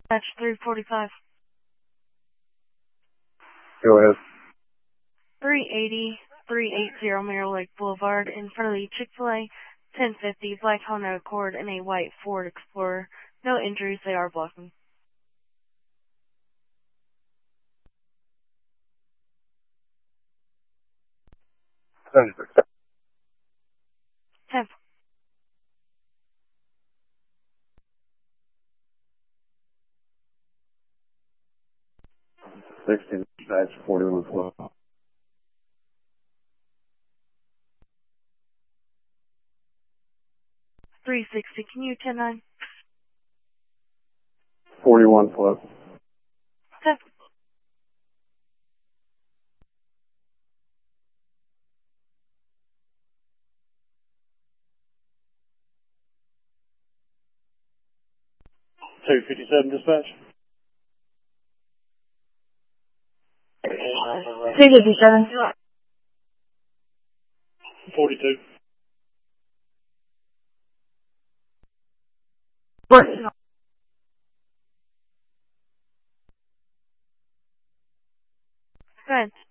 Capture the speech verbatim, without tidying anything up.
Dispatch three forty-five. Go ahead. three eighty, three eighty Mirror Lake Boulevard, in front of the Chick-fil-A, ten fifty, black Honda Accord, and a white Ford Explorer. No injuries, they are blocking. ten. sixteen, dispatch forty-one flow. three sixty, can you ten nine? forty-one flow. ten. two fifty-seven, dispatch. two fifty-seven. forty-two. What? Good.